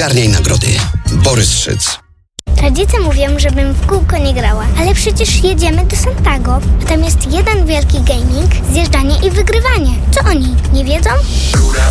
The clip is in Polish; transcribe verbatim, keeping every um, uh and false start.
Zgarniaj nagrody. Borys Szyc. Rodzice mówią, żebym w kółko nie grała, ale przecież jedziemy do Santago, a tam jest jeden wielki gaming, zjeżdżanie i wygrywanie. Co oni, nie wiedzą?